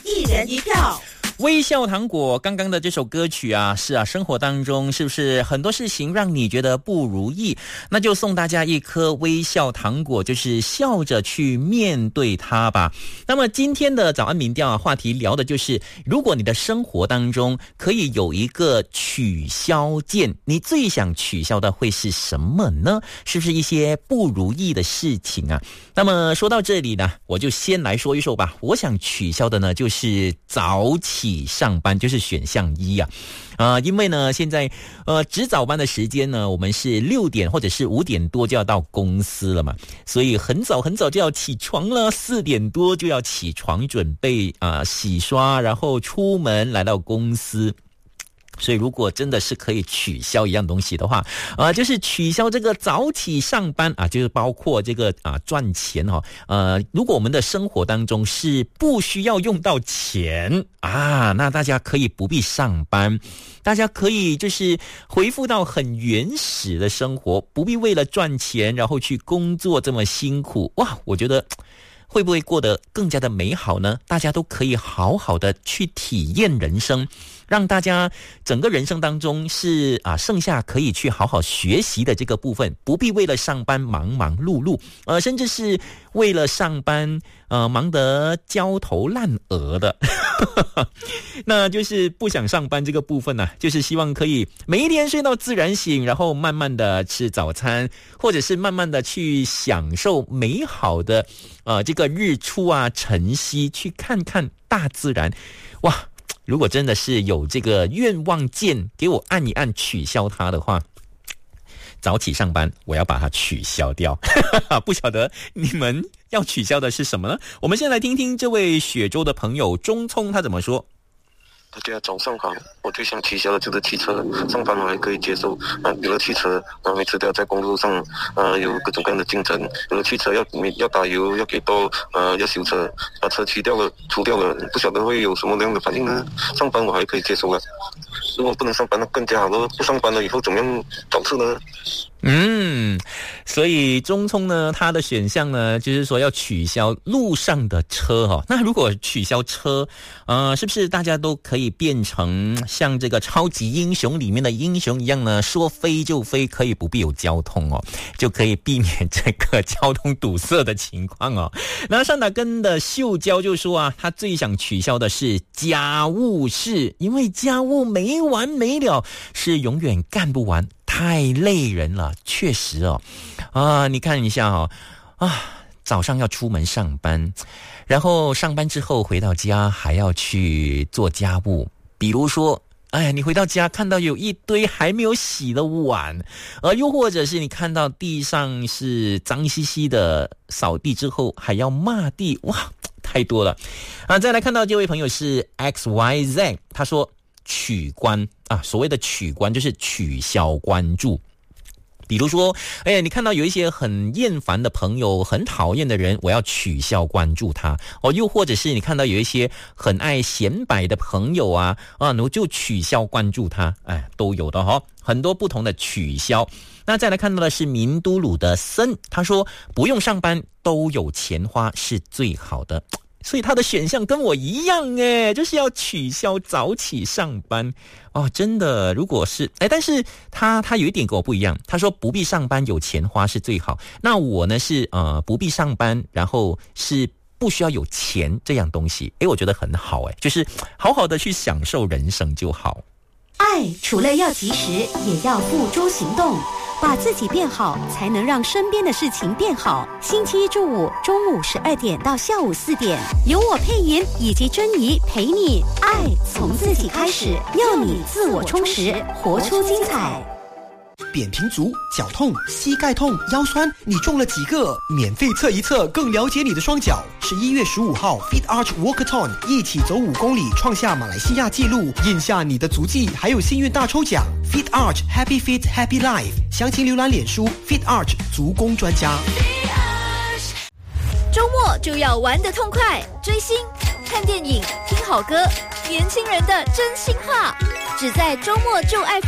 一人一票。 微笑糖果刚刚的这首歌曲啊，是啊，生活当中是不是很多事情让你觉得不如意，那就送大家一颗微笑糖果，就是笑着去面对它吧。那么今天的早安民调啊，话题聊的就是如果你的生活当中可以有一个取消键，你最想取消的会是什么呢？是不是一些不如意的事情啊？那么说到这里呢，我就先来说一说吧。我想取消的呢，就是早起上班，就是选项一啊。因为呢，现在值早班的时间呢，我们是6点或者是5点多就要到公司了嘛，所以很早很早就要起床了，4点多就要起床准备洗刷，然后出门来到公司。所以如果真的是可以取消一样东西的话，就是取消这个早起上班啊，就是包括这个赚钱如果我们的生活当中是不需要用到钱啊，那大家可以不必上班，大家可以就是恢复到很原始的生活，不必为了赚钱然后去工作这么辛苦。哇，我觉得会不会过得更加的美好呢？大家都可以好好的去体验人生，让大家整个人生当中是剩下可以去好好学习的这个部分，不必为了上班忙忙碌碌，甚至是为了上班忙得焦头烂额的那就是不想上班这个部分呢，就是希望可以每一天睡到自然醒，然后慢慢的吃早餐，或者是慢慢的去享受美好的这个日出啊晨曦，去看看大自然。哇，如果真的是有这个愿望键给我按一按取消它的话，早起上班我要把它取消掉不晓得你们要取消的是什么呢？我们先来听听这位雪州的朋友中聪他怎么说。 大家早上好，我最想取消的就是汽车。上班我还可以接受有了汽车，每次都要在公路上有各种各样的竞争，有了汽车要打油，要给多要修车，把车除掉了，不晓得会有什么样的反应呢？上班我还可以接受了，如果不能上班那更加好了，不上班了以后怎么样找车呢？ 所以中聪呢，他的选项呢，就是说要取消路上的车那如果取消车，是不是大家都可以变成像这个超级英雄里面的英雄一样呢？说飞就飞，可以不必有交通就可以避免这个交通堵塞的情况那上打根的秀娇就说他最想取消的是家务事，因为家务没完没了，是永远干不完，太累人了。确实你看一下早上要出门上班，然后上班之后回到家还要去做家务，比如说你回到家看到有一堆还没有洗的碗，又或者是你看到地上是脏兮兮的，扫地之后还要抹地，哇，太多了再来看到这位朋友是 XYZ， 他说取关所谓的取关就是取消关注。比如说你看到有一些很厌烦的朋友，很讨厌的人，我要取消关注他又或者是你看到有一些很爱显摆的朋友我就取消关注他，都有的很多不同的取消。那再来看到的是民都鲁的森，他说不用上班都有钱花是最好的，所以他的选项跟我一样就是要取消早起上班真的。如果是但是他有一点跟我不一样，他说不必上班有钱花是最好，那我呢是不必上班，然后是不需要有钱这样东西。我觉得很好就是好好的去享受人生就好。 爱除了要及时，也要付诸行动，把自己变好，才能让身边的事情变好。星期一至五中午12点到下午4点，由我配音以及珍妮陪你爱从自己开始，要你自我充实，活出精彩。 扁平足、脚痛、膝盖痛、腰酸，你中了几个？免费测一测，更了解你的双脚。11月15号 Fit Arch Walkathon 一起走5公里，创下马来西亚纪录，印下你的足迹，还有幸运大抽奖。Fit Arch Happy Fit Happy Life， 详情浏览脸书 Fit Arch 足工专家。 周末就要玩得痛快，追星、看电影、听好歌，年轻人的真心话，只在周末就爱